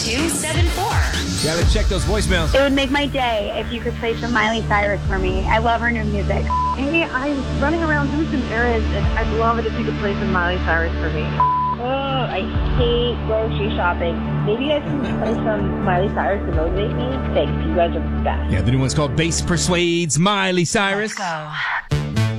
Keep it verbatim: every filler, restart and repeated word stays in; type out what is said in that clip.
two seven four. Yeah, let's check those voicemails. It would make my day if you could play some Miley Cyrus for me. I love her new music. Hey, I'm running around doing some errands, and I'd love it if you could play some Miley Cyrus for me. Oh, I hate grocery shopping. Maybe you guys can play some Miley Cyrus to motivate me? Thanks, you guys are the best. Yeah, the new one's called Bass Persuades Miley Cyrus. Let's go.